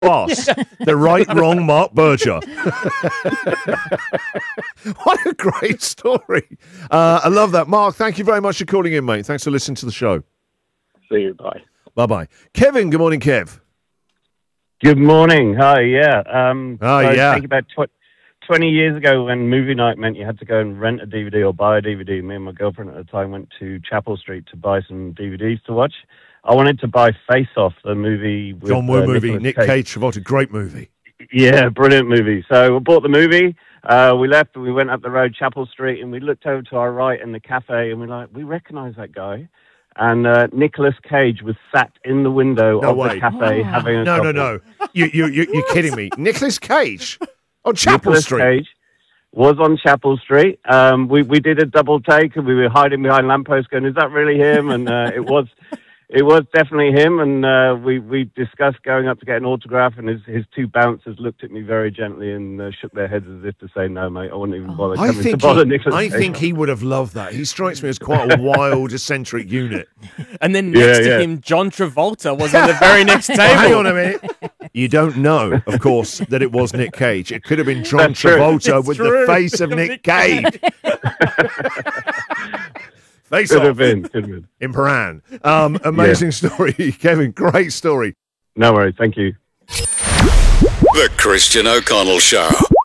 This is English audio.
Boss, the right, wrong Mark Berger. What a great story. I love that. Mark, thank you very much for calling in, mate. Thanks for listening to the show. See you. Bye. Bye-bye. Kevin, good morning, Kev. Good morning. Hi, yeah. yeah. I think about 20 years ago when movie night meant you had to go and rent a DVD or buy a DVD, me and my girlfriend at the time went to Chapel Street to buy some DVDs to watch. I wanted to buy Face Off, the movie with John Woo movie, Nick Cage, Travolta, great movie. Yeah, brilliant movie. So we bought the movie, we left, and we went up the road, Chapel Street, and we looked over to our right in the cafe, and we're like, we recognise that guy. And Nicolas Cage was sat in the window of the cafe having a coffee. No. You're kidding me. Nicolas Cage on Chapel Street. Nicolas Cage was on Chapel Street. We did a double take, and we were hiding behind lampposts going, is that really him? And it was definitely him, and we discussed going up to get an autograph, and his two bouncers looked at me very gently and shook their heads as if to say, no, mate, I wouldn't even bother coming to bother Nicolas Cage. I think he would have loved that. He strikes me as quite a wild, eccentric unit. And then next to him, John Travolta was on the very next table. Hang on a minute. You don't know, of course, that it was Nick Cage. It could have been John Travolta with the face of Nick Cage. Face Could Off have been. in Paran. Amazing story, Kevin. Great story. No worries. Thank you. The Christian O'Connell Show.